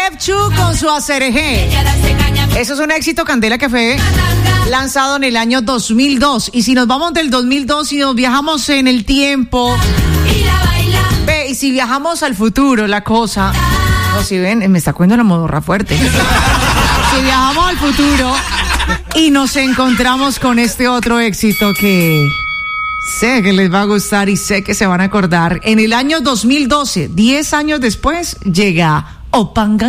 F2 con su Acerejé. Eso es un éxito, Candela, que fue lanzado en el año 2002. Y si nos vamos del 2002 y nos viajamos en el tiempo, y si viajamos al futuro, la cosa... No, si ven, me está cogiendo la modorra fuerte. Si viajamos al futuro y nos encontramos con este otro éxito que sé que les va a gustar y sé que se van a acordar. En el año 2012, 10 años después, llega Opanga